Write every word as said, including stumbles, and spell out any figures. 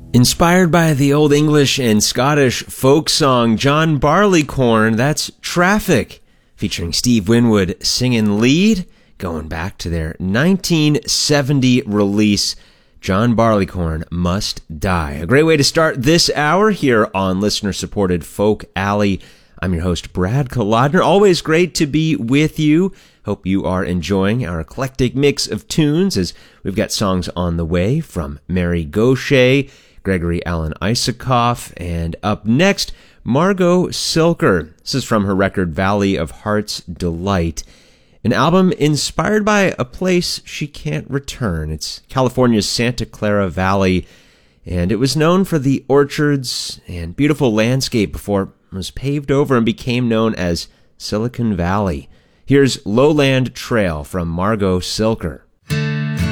Inspired by the Old English and Scottish folk song John Barleycorn, that's Traffic, featuring Steve Winwood singing lead, going back to their nineteen seventy release, John Barleycorn, Must Die. A great way to start this hour here on listener-supported Folk Alley. I'm your host, Brad Kolodner. Always great to be with you. Hope you are enjoying our eclectic mix of tunes as we've got songs on the way from Mary Gauthier, Gregory Alan Isakov, and up next, Margot Silker. This is from her record Valley of Heart's Delight, an album inspired by a place she can't return. It's California's Santa Clara Valley, and it was known for the orchards and beautiful landscape before it was paved over and became known as Silicon Valley. Here's Lowland Trail from Margot Silker.